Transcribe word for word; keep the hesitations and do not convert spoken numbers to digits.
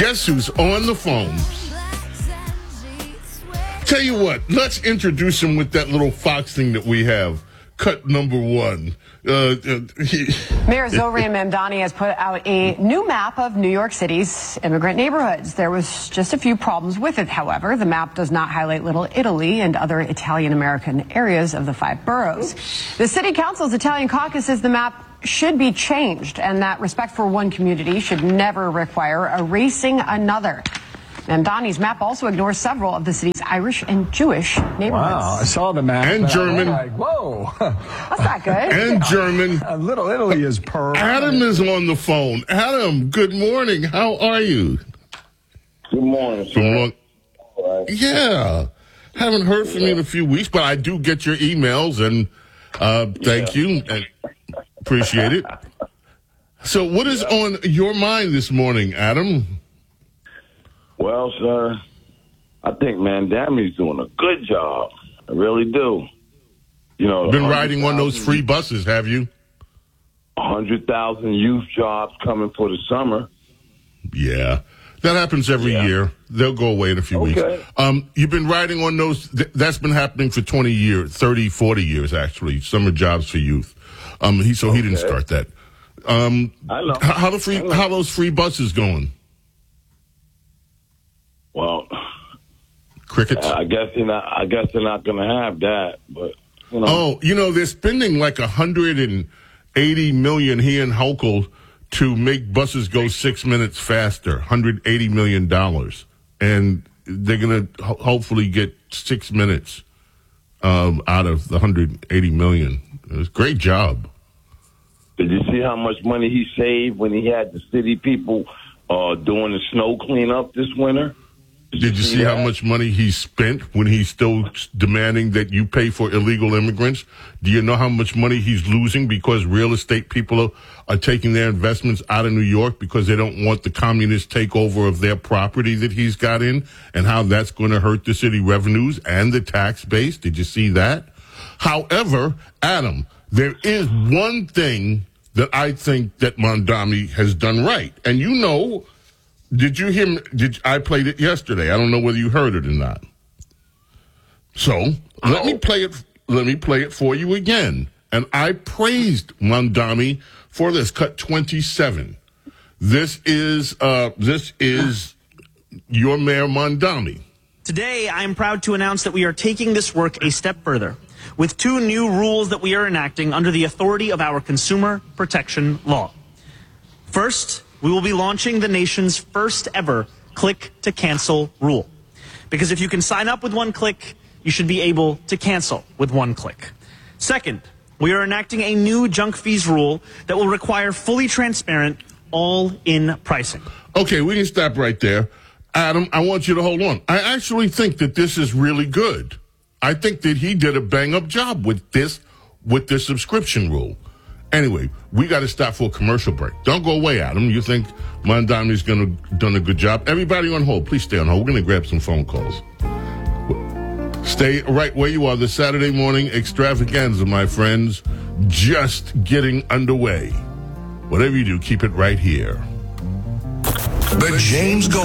Guess who's on the phone? Tell you what, let's introduce him with that little Fox thing that we have. Cut number one. Uh, uh, he, Mayor Zohran Mamdani has put out a new map of New York City's immigrant neighborhoods. There was just a few problems with it, however. The map does not highlight Little Italy and other Italian-American areas of the five boroughs. The City Council's Italian caucus says the map should be changed and that respect for one community should never require erasing another. Mamdani's map also ignores several of the city's Irish and Jewish neighborhoods. Wow, I saw the map. And German. Like, whoa. That's not good. And German. Uh, Little Italy is per. Adam is on the phone. Adam, good morning. How are you? Good morning, sir. Good morning. All right. Yeah. Haven't heard from you in a few weeks, but I do get your emails, and uh, thank Yeah. you. And appreciate it. So what is on your mind this morning, Adam? Well, sir, I think Mamdani's doing a good job. I really do. You know, Been riding one of those free buses, have you? one hundred thousand youth jobs coming for the summer. Yeah. That happens every Yeah. year. They'll go away in a few Okay. weeks. Um, you've been riding on those. Th- that's been happening for twenty years, thirty, forty years, actually. Summer jobs for youth. Um, he, so he didn't Okay. start that. Um, I know. How, how the free, I know. how those free buses going? Well, Crickets? I guess they're not. I guess they're not going to have that. But you know, Oh, you know, they're spending like one hundred eighty million dollars here in Hochul to make buses go six minutes faster, one hundred eighty million dollars. And they're going to ho- hopefully get six minutes um, out of the one hundred eighty million dollars. It was a great job. did you see how much money he saved when he had the city people uh, doing the snow cleanup this winter? Did you see how that? much money he spent when he's still demanding that you pay for illegal immigrants? Do you know how much money he's losing because real estate people are, are taking their investments out of New York because they don't want the communist takeover of their property that he's got in, and how that's going to hurt the city revenues and the tax base? Did you see that? However, Adam, there is one thing that I think that Mamdani has done right. And you know, did you hear me? Did I played it yesterday? I don't know whether you heard it or not. So let me play it. Let me play it for you again. And I praised Mamdani for this. Cut twenty-seven. This is uh, this is your Mayor Mamdani. Today, I am proud to announce that we are taking this work a step further with two new rules that we are enacting under the authority of our Consumer Protection Law. First, we will be launching the nation's first ever click-to-cancel rule. Because if you can sign up with one click, you should be able to cancel with one click. Second, we are enacting a new junk fees rule that will require fully transparent, all-in pricing. Okay, we can stop right there. Adam, I want you to hold on. I actually think that this is really good. I think that he did a bang-up job with this, with this subscription rule. Anyway, we got to stop for a commercial break. Don't go away, Adam. You think Mamdani's going to done a good job? Everybody on hold, please stay on hold. We're going to grab some phone calls. Stay right where you are. The Saturday morning extravaganza, my friends, just getting underway. Whatever you do, keep it right here. The James Gold